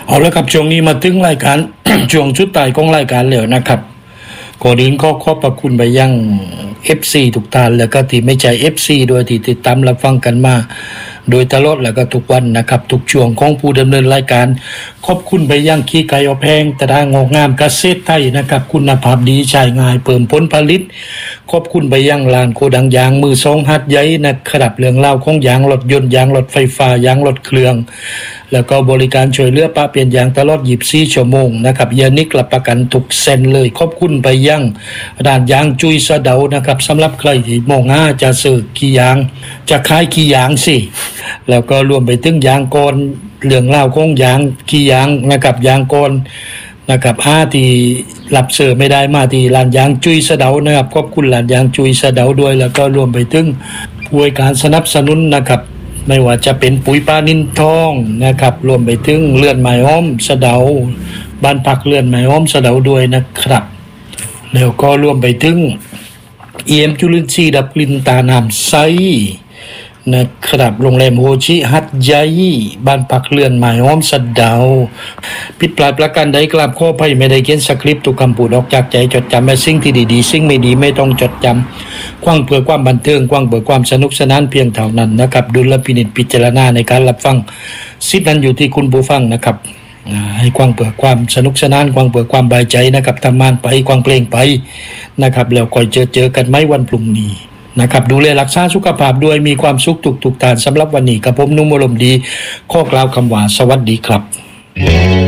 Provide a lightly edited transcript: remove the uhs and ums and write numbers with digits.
เอาละครับช่วงนี้มาถึงรายการ ช่วงชุดไต่ของรายการแล้วนะครับก่อนอื่นขอบพระคุณไปยัง FC ทุกท่านแล้วก็ที่ไม่ใช่ FC ด้วยที่ติดตามรับฟังกันมาโดยตลอดแล้วก็ทุกวันนะครับทุกช่วงของผู้ดำเนินรายการขอบคุณไปยังขี้ไก่อแพงตรางอกงามเกษตรไทยนะครับคุณภาพดีใช้ง่ายเพิ่มผลผลิตขอบคุณไปยังร้านโกดังยางมือสองหัดใหญ่นะครับเรื่องเล่าของยางรถยนต์ยางรถไฟฟ้ายางรถเครื่องแล้วก็บริการช่วยเหลือป้าเปลี่ยนยางตลอด24ชั่วโมงนะครับยานิกรับประกันทุกเส้นเลยขอบคุณไปยังร้านยางจุยสะเดานะครับสำหรับใครที่มองหาจะซื้อขี้ยางจะขายขี้ยางสิแล้วก็รวมไปถึงยางกรเรื่องเล่าของยางขี้ยางนะครับยางกรนะครับที่รับเสิร์ฟไม่ได้มาที่ร้านยางจุยสะเดานะครับขอบคุณร้านยางจุยสะเดาด้วยแล้วก็รวมไปถึงผู้ให้การสนับสนุนนะครับไม่ว่าจะเป็นปุ๋ยปลานินทองนะครับรวมไปถึงเลื่อนไม้อ้อมสะเดาบ้านพักเลื่อนไม้อ้อมสะเดาด้วยนะครับแล้วก็รวมไปถึงจุลินทรีย์ดับกลิ่นตาน้ำใสนะครับโรงแรมโฮชิฮัตใหญ่บ้านพักเลื่อนไม้อ้อมสะเดาผิดพลาดประการใดกราบขออภัยไม่ได้เขียนสคริปต์ทุกคำพูดออกจากใจจดจำและสิ่งที่ดีๆสิ่งไม่ดีไม่ต้องจดจำกว้างเพื่อความบันเทิงกว้างเพื่อความสนุกสนานเพียงเท่านั้นนะครับดุลพินิจพิจารณาในการรับฟังสิทธินั้นอยู่ที่คุณผู้ฟังนะครับให้กว้างเพื่อความสนุกสนานกว้างเพื่อความสบายใจนะครับทำงานไปกว้างเพลงไปนะครับแล้วค่อยเจอกันไหมวันพรุ่งนี้นะครับดูแลรักษาสุขภาพด้วยมีความสุขทุกๆท่านสำหรับวันนี้กับผมนุ่มอารมณ์ดีข้อกล่าวคำว่าสวัสดีครับ